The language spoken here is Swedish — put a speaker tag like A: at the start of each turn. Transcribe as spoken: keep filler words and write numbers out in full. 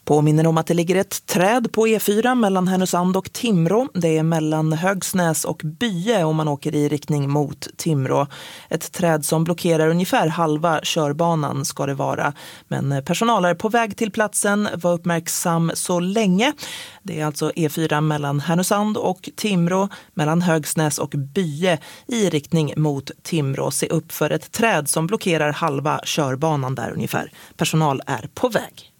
A: Påminner om att det ligger ett träd på E fyra mellan Härnösand och Timrå. Det är mellan Högsnäs och Bye om man åker i riktning mot Timrå. Ett träd som blockerar ungefär halva körbanan ska det vara. Men personal är på väg till platsen. Var uppmärksam så länge. Det är alltså E fyra mellan Härnösand och Timrå, mellan Högsnäs och Bye i riktning mot Timrå. Se upp för ett träd som blockerar halva körbanan där ungefär. Personal är på väg.